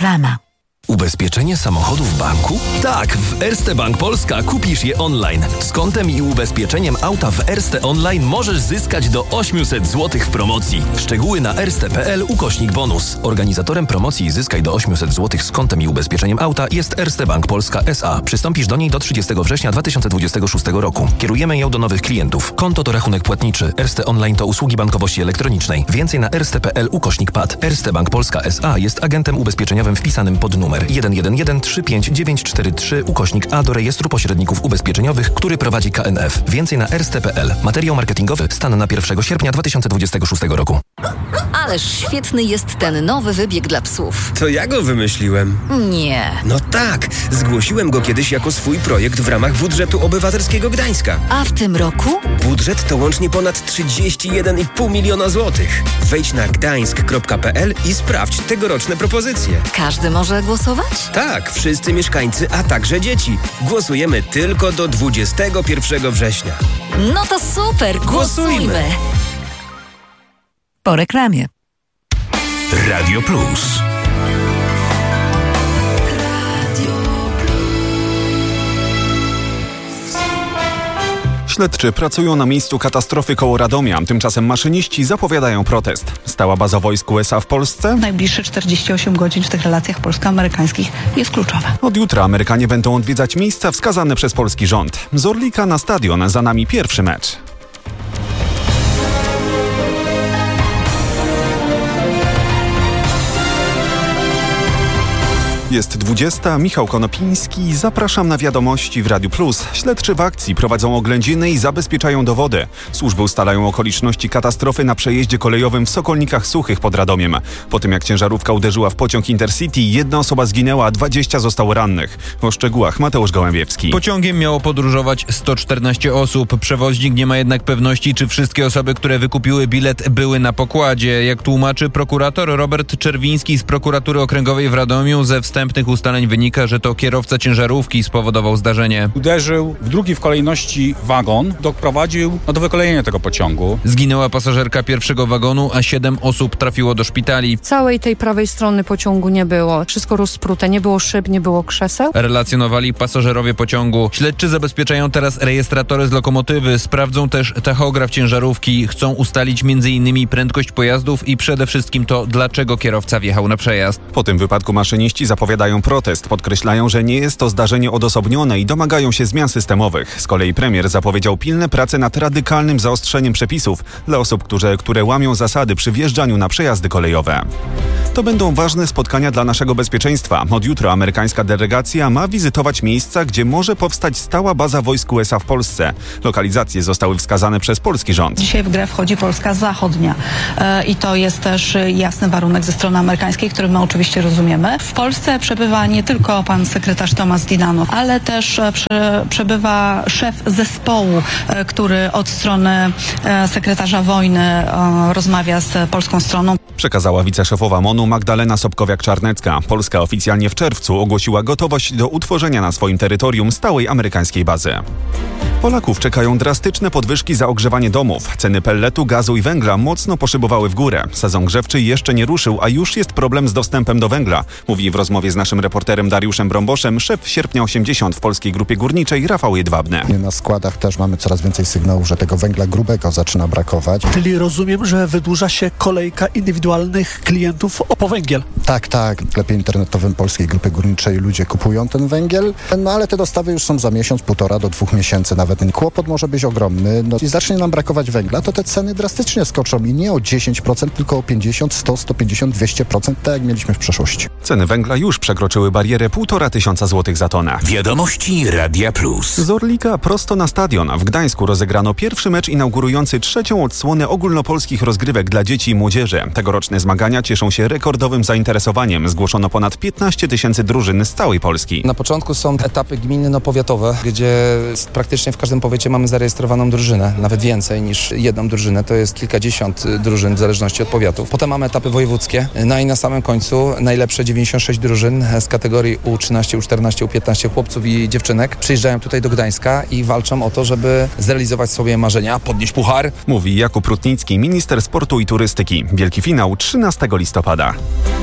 Reklama. Ubezpieczenie samochodu w banku? Tak, w Erste Bank Polska kupisz je online. Z kontem i ubezpieczeniem auta w Erste Online możesz zyskać do 800 zł w promocji. Szczegóły na erste.pl/bonus. Organizatorem promocji Zyskaj do 800 zł z kontem i ubezpieczeniem auta jest Erste Bank Polska S.A. Przystąpisz do niej do 30 września 2026 roku. Kierujemy ją do nowych klientów. Konto to rachunek płatniczy. Erste Online to usługi bankowości elektronicznej. Więcej na erste.pl/pad. Erste Bank Polska S.A. jest agentem ubezpieczeniowym wpisanym pod numer 111-35943/A do rejestru pośredników ubezpieczeniowych, który prowadzi KNF. Więcej na erste.pl. Materiał marketingowy stan na 1 sierpnia 2026 roku. Ależ świetny jest ten nowy wybieg dla psów. To ja go wymyśliłem. Nie. No tak, zgłosiłem go kiedyś jako swój projekt w ramach budżetu obywatelskiego Gdańska. A w tym roku? Budżet to łącznie ponad 31,5 miliona złotych. Wejdź na gdańsk.pl i sprawdź tegoroczne propozycje. Każdy może głosować? Tak, wszyscy mieszkańcy, a także dzieci. Głosujemy tylko do 21 września. No to super, głosujmy! Po reklamie. Radio Plus. Śledczy pracują na miejscu katastrofy koło Radomia. Tymczasem maszyniści zapowiadają protest. Stała baza wojsk USA w Polsce? Najbliższe 48 godzin w tych relacjach polsko-amerykańskich jest kluczowe. Od jutra Amerykanie będą odwiedzać miejsca wskazane przez polski rząd. Z Orlika na stadion, za nami pierwszy mecz. Jest 20. Michał Konopiński. Zapraszam na wiadomości w Radiu Plus. Śledczy w akcji prowadzą oględziny i zabezpieczają dowody. Służby ustalają okoliczności katastrofy na przejeździe kolejowym w Sokolnikach Suchych pod Radomiem. Po tym jak ciężarówka uderzyła w pociąg Intercity, 1 osoba zginęła, a 20 zostało rannych. O szczegółach Mateusz Gołębiewski. Pociągiem miało podróżować 114 osób. Przewoźnik nie ma jednak pewności, czy wszystkie osoby, które wykupiły bilet, były na pokładzie. Jak tłumaczy prokurator Robert Czerwiński z prokuratury okręgowej w Radomiu, ze wstępnych ustaleń wynika, że to kierowca ciężarówki spowodował zdarzenie. Uderzył w drugi w kolejności wagon, doprowadził do wykolejenia tego pociągu. Zginęła pasażerka pierwszego wagonu, a 7 osób trafiło do szpitali. Całej tej prawej strony pociągu nie było. Wszystko rozprute, nie było szyb, nie było krzeseł. Relacjonowali pasażerowie pociągu. Śledczy zabezpieczają teraz rejestratory z lokomotywy, sprawdzą też tachograf ciężarówki. Chcą ustalić m.in. prędkość pojazdów i przede wszystkim to, dlaczego kierowca wjechał na przejazd. Po tym wypadku maszyniści zapowiadają protest. Podkreślają, że nie jest to zdarzenie odosobnione i domagają się zmian systemowych. Z kolei premier zapowiedział pilne prace nad radykalnym zaostrzeniem przepisów dla osób, które łamią zasady przy wjeżdżaniu na przejazdy kolejowe. To będą ważne spotkania dla naszego bezpieczeństwa. Od jutra amerykańska delegacja ma wizytować miejsca, gdzie może powstać stała baza wojsk USA w Polsce. Lokalizacje zostały wskazane przez polski rząd. Dzisiaj w grę wchodzi Polska Zachodnia i to jest też jasny warunek ze strony amerykańskiej, który my oczywiście rozumiemy. W Polsce przebywa nie tylko pan sekretarz Tomasz Dinano, ale też przebywa szef zespołu, który od strony sekretarza wojny rozmawia z polską stroną. Przekazała wiceszefowa MON-u Magdalena Sobkowiak-Czarnecka. Polska oficjalnie w czerwcu ogłosiła gotowość do utworzenia na swoim terytorium stałej amerykańskiej bazy. Polaków czekają drastyczne podwyżki za ogrzewanie domów. Ceny pelletu, gazu i węgla mocno poszybowały w górę. Sezon grzewczy jeszcze nie ruszył, a już jest problem z dostępem do węgla. Mówi w rozmowie z naszym reporterem Dariuszem Brąboszem szef Sierpnia 80 w Polskiej Grupie Górniczej Rafał Jedwabny. Na składach też mamy coraz więcej sygnałów, że tego węgla grubego zaczyna brakować. Czyli rozumiem, że wydłuża się kolejka indywidualnych klientów po węgiel. Tak. W sklepie internetowym Polskiej Grupy Górniczej ludzie kupują ten węgiel, no ale te dostawy już są za miesiąc, 1,5 do 2 miesięcy nawet. Ten kłopot może być ogromny. No i zacznie nam brakować węgla, to te ceny drastycznie skoczą i nie o 10%, tylko o 50, 100, 150, 200%, tak jak mieliśmy w przeszłości. Ceny węgla już przekroczyły barierę 1,5 złotych za tonę. Wiadomości Radia Plus. Z Orlika prosto na stadion. W Gdańsku rozegrano pierwszy mecz inaugurujący 3. odsłonę ogólnopolskich rozgrywek dla dzieci i młodzieży. Tegoroczne zmagania cieszą się rekordowym zainteresowaniem. Zgłoszono ponad 15 000 drużyn z całej Polski. Na początku są etapy gminno-powiatowe, gdzie praktycznie w każdym powiecie mamy zarejestrowaną drużynę, nawet więcej niż jedną drużynę, to jest kilkadziesiąt drużyn w zależności od powiatów. Potem mamy etapy wojewódzkie, no i na samym końcu najlepsze 96 drużyn z kategorii U13, U14, U15 chłopców i dziewczynek przyjeżdżają tutaj do Gdańska i walczą o to, żeby zrealizować sobie marzenia, podnieść puchar. Mówi Jakub Rutnicki, minister sportu i turystyki. Wielki finał 13 listopada.